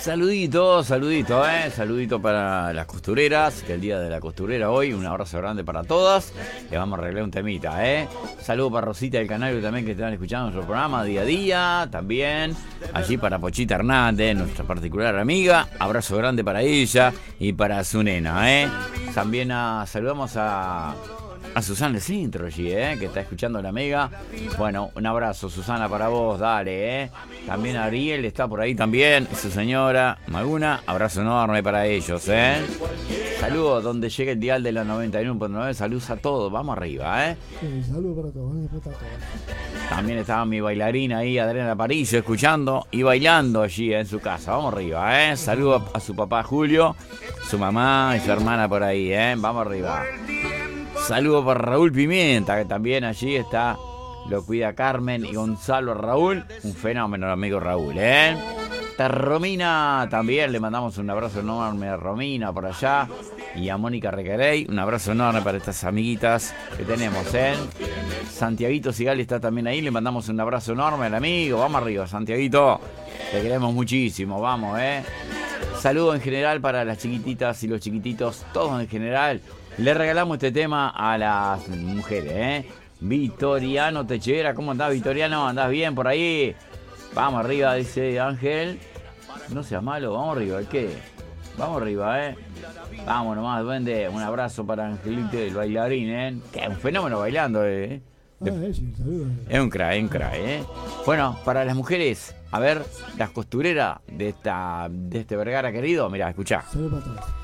Saludito, saludito para las costureras, que el día de la costurera hoy, un abrazo grande para todas, le vamos a arreglar un temita, Saludo para Rosita del Canario también, que están escuchando nuestro programa día a día, también, allí para Pochita Hernández, nuestra particular amiga, abrazo grande para ella y para su nena, También saludamos a Susana del Centro allí, que está escuchando la Mega. Bueno, un abrazo, Susana, para vos, dale, También Ariel está por ahí también, su señora Maguna, abrazo enorme para ellos, Saludos donde llegue el dial de la 91.9, saludos a todos, vamos arriba, Sí, saludos para todos, También estaba mi bailarina ahí, Adriana Aparicio, escuchando y bailando allí en su casa, vamos arriba, Saludos a su papá Julio, su mamá y su hermana por ahí, vamos arriba. Saludos para Raúl Pimienta, que también allí está, lo cuida Carmen y Gonzalo Raúl, un fenómeno el amigo Raúl, A Romina también le mandamos un abrazo enorme a Romina por allá, y a Mónica Recarey, un abrazo enorme para estas amiguitas que tenemos, Santiaguito Sigali está también ahí, le mandamos un abrazo enorme al amigo, vamos arriba, Santiaguito, te queremos muchísimo, vamos, Saludos en general para las chiquititas y los chiquititos, todos en general. Le regalamos este tema a las mujeres, Vitoriano Techera, ¿cómo andás, Vitoriano? ¿Andás bien por ahí? Vamos arriba, dice Ángel. No seas malo, vamos arriba, ¿qué? Vamos arriba, Vamos nomás, duende. Un abrazo para Angelito, el bailarín, Que es un fenómeno bailando, Sí, saludos. Es un crack, Bueno, para las mujeres, a ver, las costureras de este Vergara querido, mirá, escuchá. Saludos para todos.